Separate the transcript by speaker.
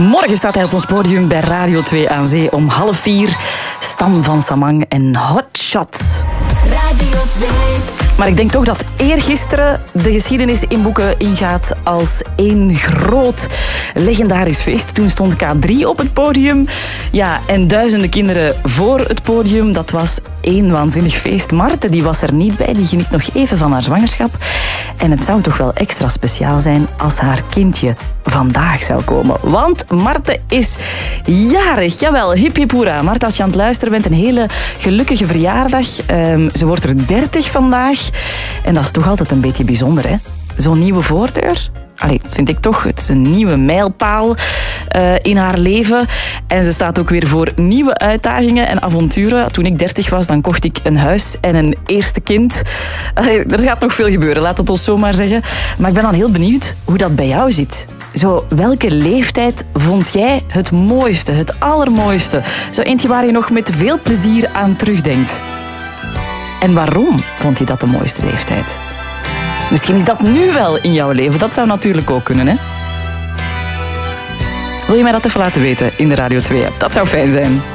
Speaker 1: Morgen staat hij op ons podium bij Radio 2 aan Zee om 3:30. Stan van Samang en Hot Shot.
Speaker 2: Radio 2.
Speaker 1: Maar ik denk toch dat eergisteren de geschiedenis inboeken ingaat als één groot legendarisch feest. Toen stond K3 op het podium. Ja, en duizenden kinderen voor het podium. Dat was één waanzinnig feest. Marten die was er niet bij. Die geniet nog even van haar zwangerschap. En het zou toch wel extra speciaal zijn als haar kindje vandaag zou komen. Want Marten is jarig. Jawel, hip hip hoera. Marten, als je aan het luisteren bent, een hele gelukkige verjaardag. Ze wordt er 30 vandaag. En dat is toch altijd een beetje bijzonder, hè? Zo'n nieuwe voordeur. Allee, vind ik toch. Het is een nieuwe mijlpaal in haar leven. En ze staat ook weer voor nieuwe uitdagingen en avonturen. Toen ik 30 was, dan kocht ik een huis en een eerste kind. Allee, er gaat nog veel gebeuren, laat het ons zo maar zeggen. Maar ik ben dan heel benieuwd hoe dat bij jou zit. Zo, welke leeftijd vond jij het mooiste, het allermooiste? Zo eentje waar je nog met veel plezier aan terugdenkt. En waarom vond je dat de mooiste leeftijd? Misschien is dat nu wel in jouw leven. Dat zou natuurlijk ook kunnen, hè? Wil je mij dat even laten weten in de Radio 2-app? Dat zou fijn zijn.